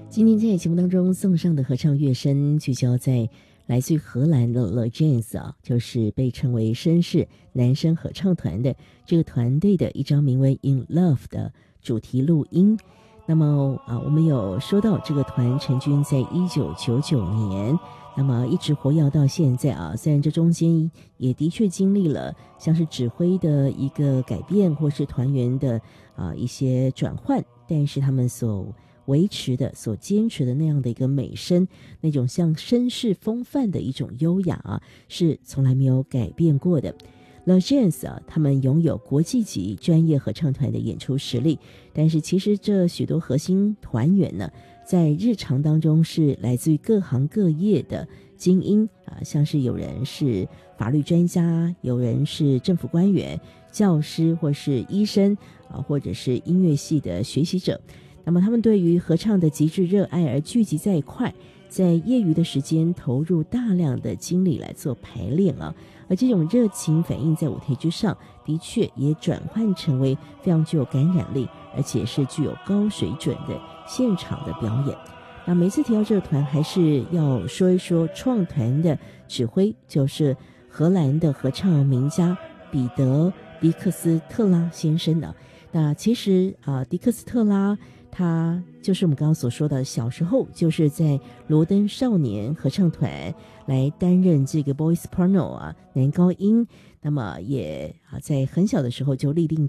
今天在节目当中送上的合唱乐声聚焦在来自于荷兰的 Le Jans 啊，就是被称为绅士男声合唱团的这个团队的一张名为 In Love 的主题录音。那么我们有说到这个团成军在1999年，那么一直活跃到现在啊。虽然这中间也的确经历了像是指挥的一个改变，或是团员的一些转换，但是他们所维持的、所坚持的那样的一个美声，那种像绅士风范的一种优雅啊，是从来没有改变过的。Le Jans 啊，他们拥有国际级专业合唱团的演出实力，但是其实这许多核心团员呢，在日常当中是来自于各行各业的精英啊，像是有人是法律专家，有人是政府官员、教师或是医生啊，或者是音乐系的学习者。那么他们对于合唱的极致热爱而聚集在一块，在业余的时间投入大量的精力来做排练啊，而这种热情反映在舞台之上，的确也转换成为非常具有感染力，而且是具有高水准的现场的表演。那每次提到这个团，还是要说一说创团的指挥，就是荷兰的合唱名家彼得·迪克斯特拉先生的。那其实迪克斯特拉他就是我们刚刚所说的，小时候就是在罗登少年合唱团来担任这个 boy soprano 男高音，那么也在很小的时候就立定